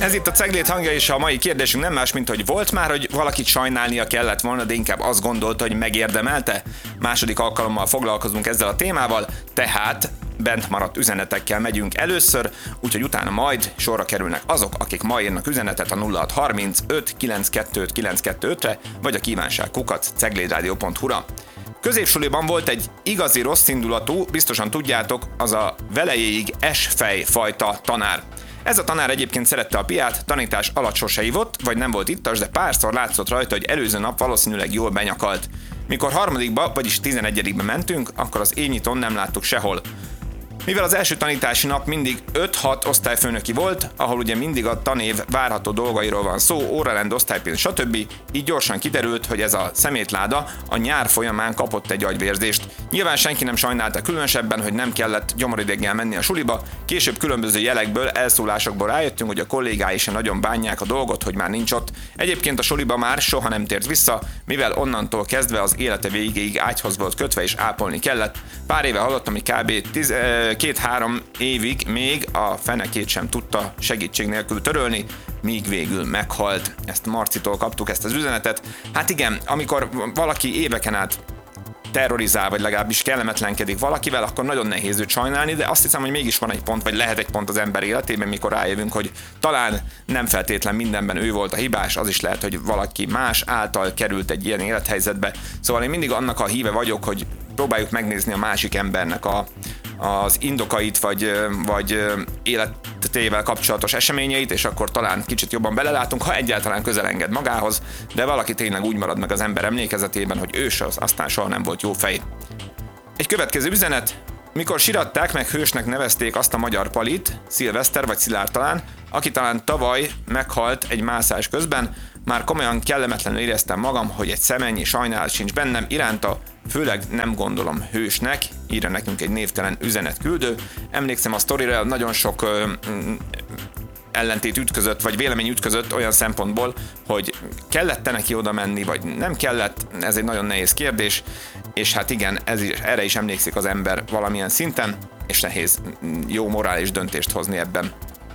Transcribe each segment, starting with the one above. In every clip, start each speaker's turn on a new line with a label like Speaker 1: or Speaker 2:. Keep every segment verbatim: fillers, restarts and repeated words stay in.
Speaker 1: Ez itt a Cegléd hangja, és a mai kérdésünk nem más, mint hogy volt már, hogy valakit sajnálnia kellett volna, de inkább azt gondolta, hogy megérdemelte? Második alkalommal foglalkozunk ezzel a témával, tehát bent maradt üzenetekkel megyünk először, úgyhogy utána majd sorra kerülnek azok, akik ma írnak üzenetet a nulla hat harmincöt kilencvenkettő kilencszázhuszonötre, vagy a kívánság kukac ceglédradio pont hu-ra. Középsuliban volt egy igazi rossz indulatú, biztosan tudjátok, az a velejéig esfej fajta tanár. Ez a tanár egyébként szerette a piát, tanítás alatt sose ivott, vagy nem volt ittas, de párszor látszott rajta, hogy előző nap valószínűleg jól benyakalt. Mikor harmadikba, vagyis tizenegyedikbe mentünk, akkor az éjnyiton nem láttuk sehol. Mivel az első tanítási nap mindig öt-hat osztályfőnöki volt, ahol ugye mindig a tanév várható dolgairól van szó, órarend, osztálypénz, stb., így gyorsan kiderült, hogy ez a szemétláda a nyár folyamán kapott egy agyvérzést. Nyilván senki nem sajnálta különösebben, hogy nem kellett gyomorideggel menni a suliba, később különböző jelekből, elszólásokból rájöttünk, hogy a kollégái sem nagyon bánják a dolgot, hogy már nincs ott. Egyébként a suliba már soha nem tért vissza, mivel onnantól kezdve az élete végéig ágyhoz volt kötve és ápolni kellett. Pár éve hallottam, hogy kb. tíz két-három évig még a fenekét sem tudta segítség nélkül törölni, míg végül meghalt. Ezt Marcitól kaptuk, ezt az üzenetet. Hát igen, amikor valaki éveken át terrorizál, vagy legalábbis kellemetlenkedik valakivel, akkor nagyon nehéz őt sajnálni, de azt hiszem, hogy mégis van egy pont, vagy lehet egy pont az ember életében, mikor rájövünk, hogy talán nem feltétlen mindenben ő volt a hibás, az is lehet, hogy valaki más által került egy ilyen élethelyzetbe. Szóval én mindig annak a híve vagyok, hogy próbáljuk megnézni a másik embernek a, az indokait, vagy, vagy életével kapcsolatos eseményeit, és akkor talán kicsit jobban belelátunk, ha egyáltalán közel enged magához, de valaki tényleg úgy marad meg az ember emlékezetében, hogy ő se, aztán soha nem volt jó fej. Egy következő üzenet: mikor siratták meg hősnek nevezték azt a magyar palit, Szilveszter vagy Szilárd talán, aki talán tavaly meghalt egy mászás közben, már komolyan kellemetlenül éreztem magam, hogy egy szemennyi sajnálat sincs bennem iránta, főleg nem gondolom hősnek, írja nekünk egy névtelen üzenetküldő. Emlékszem a sztorira, nagyon sok ö, ellentét ütközött, vagy vélemény ütközött olyan szempontból, hogy kellett-e neki oda menni, vagy nem kellett, ez egy nagyon nehéz kérdés, és hát igen, ez is, erre is emlékszik az ember valamilyen szinten, és nehéz jó morális döntést hozni ebben.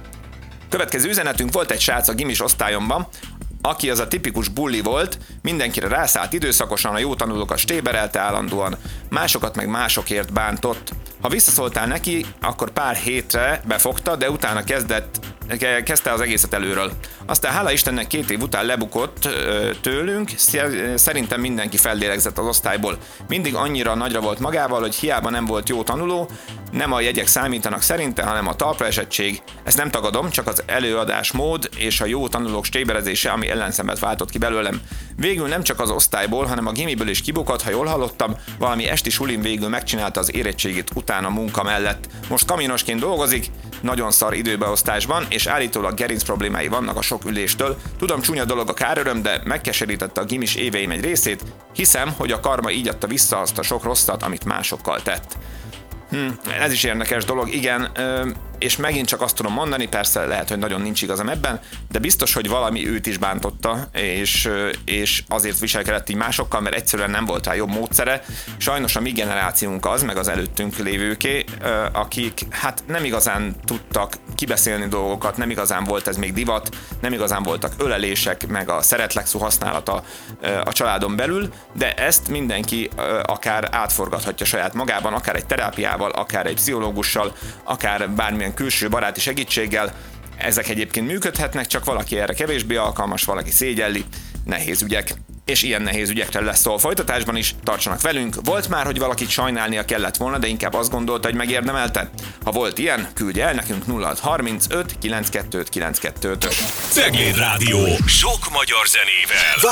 Speaker 1: Következő üzenetünk: volt egy srác a gimis osztályomban, aki az a tipikus bulli volt, mindenkire rászállt időszakosan, a jó tanulókat stéberelte állandóan, másokat meg másokért bántott. Ha visszaszóltál neki, akkor pár hétre befogta, de utána kezdett, kezdte az egészet előről. Aztán hála Istennek két év után lebukott tőlünk, szerintem mindenki fellélegzett az osztályból. Mindig annyira nagyra volt magával, hogy hiába nem volt jó tanuló, nem a jegyek számítanak szerinte, hanem a talpra esettség. Ezt nem tagadom, csak az előadásmód és a jó tanulók stéberezése, ami ellenszenvet váltott ki belőlem. Végül nem csak az osztályból, hanem a gimiből is kibukott, ha jól hallottam, valami esti sulin végül megcsinálta az érettségét utána a munka mellett. Most kaminosként dolgozik, nagyon szar időbeosztásban, és állítólag gerinc problémái vannak a sok üléstől. Tudom, csúnya dolog a káröröm, de megkeserítette a gimis éveim egy részét. Hiszem, hogy a karma így adta vissza azt a sok rosszat, amit másokkal tett. Hm, ez is érdekes dolog, igen, és megint csak azt tudom mondani, persze lehet, hogy nagyon nincs igazam ebben, de biztos, hogy valami őt is bántotta, és, és azért viselkedett így másokkal, mert egyszerűen nem volt rá jobb módszere. Sajnos a mi generációnk az, meg az előttünk lévőké, akik hát nem igazán tudtak kibeszélni dolgokat, nem igazán volt ez még divat, nem igazán voltak ölelések, meg a szeretlek szó használata a családon belül, de ezt mindenki akár átforgathatja saját magában, akár egy terápiával, akár egy pszichológussal, akár bármilyen külső baráti segítséggel. Ezek egyébként működhetnek, csak valaki erre kevésbé alkalmas, valaki szégyelli. Nehéz ügyek. És ilyen nehéz ügyekre lesz szó a folytatásban is, tartsanak velünk. Volt már, hogy valakit sajnálnia kellett volna, de inkább azt gondolta, hogy megérdemelte? Ha volt ilyen, küldje el nekünk nulla hat harmincöt kilencvenkettő kilencszázhuszonöt.
Speaker 2: Cegléd Rádió. Sok magyar zenével.